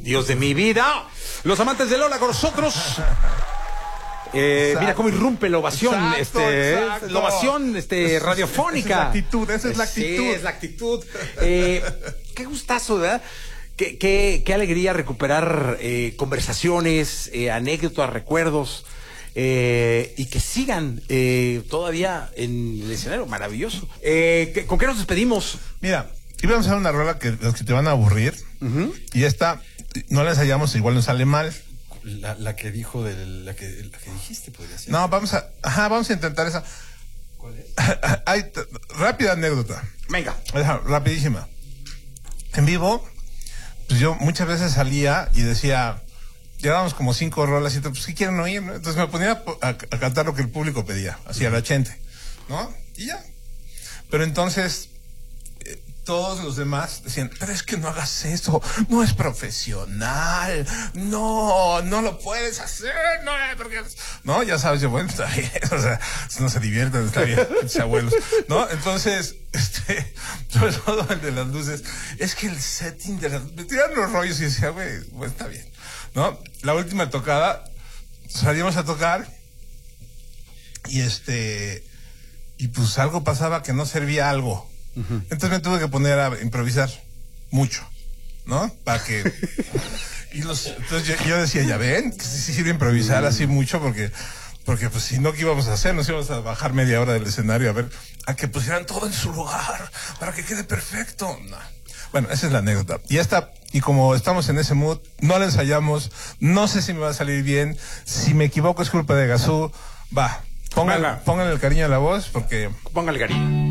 Dios de mi vida. Los amantes de Lola con nosotros. Mira cómo irrumpe la ovación, exacto. La ovación radiofónica. Esa es la actitud. Sí, es la actitud. Qué gustazo, ¿verdad? Qué alegría recuperar conversaciones, anécdotas, recuerdos, y que sigan todavía en el escenario. Maravilloso. ¿Con qué nos despedimos? Mira, íbamos a hacer una rola que te van a aburrir. Y esta no la ensayamos, igual nos sale mal. La que dijo la que dijiste podría ser. No, vamos a intentar esa. ¿Cuál es? Rápida anécdota. Venga. Rapidísima. En vivo, pues yo muchas veces salía y decía, llevábamos como 5 rolas y todo, pues ¿qué quieren oír? ¿No? Entonces me ponía a cantar lo que el público pedía, así a la gente, ¿no? Y ya. Pero entonces todos los demás decían, pero es que no hagas eso, no es profesional, no lo puedes hacer, porque... No, ya sabes, yo, bueno, está bien, o sea, no se divierten, está bien, mis abuelos, ¿no? Entonces, sobre todo el de las luces, es que el setting de las... Me tiraron los rollos y decía, güey, bueno, está bien, ¿no? La última tocada, salimos a tocar y pues algo pasaba que no servía algo. Entonces me tuve que poner a improvisar mucho, ¿no? Para que... Entonces yo decía, ya ven, que sí sirve improvisar así mucho porque pues si no, ¿qué íbamos a hacer? Nos íbamos a bajar media hora del escenario a que pusieran todo en su lugar para que quede perfecto. No. Bueno, esa es la anécdota. Y como estamos en ese mood, no la ensayamos, no sé si me va a salir bien, si me equivoco es culpa de Gazú, va, pónganle el cariño a la voz porque... Póngale cariño.